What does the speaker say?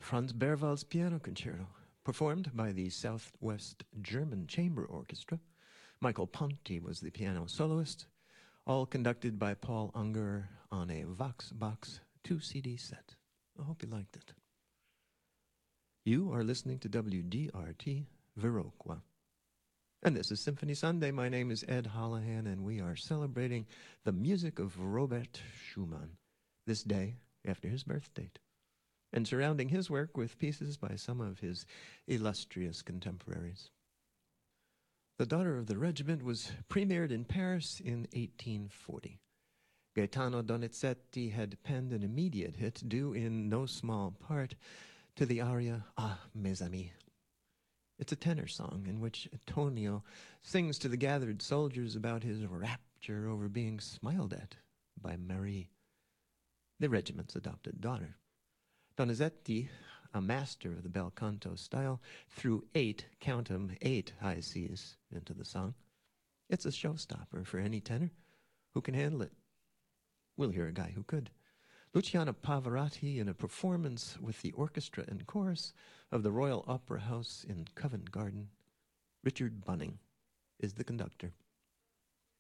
Franz Berwald's Piano Concerto, performed by the Southwest German Chamber Orchestra. Michael Ponti was the piano soloist, all conducted by Paul Unger on a Voxbox 2-CD set. I hope you liked it. You are listening to WDRT Viroqua. And this is Symphony Sunday. My name is Ed Holohan, and we are celebrating the music of Robert Schumann this day after his birth date, and surrounding his work with pieces by some of his illustrious contemporaries. The Daughter of the Regiment was premiered in Paris in 1840. Gaetano Donizetti had penned an immediate hit due in no small part to the aria Ah, mes amis. It's a tenor song in which Antonio sings to the gathered soldiers about his rapture over being smiled at by Marie, the regiment's adopted daughter. Donizetti, a master of the bel canto style, threw 8, count 'em, 8 high C's into the song. It's a showstopper for any tenor who can handle it. We'll hear a guy who could. Luciano Pavarotti in a performance with the orchestra and chorus of the Royal Opera House in Covent Garden. Richard Bunning is the conductor.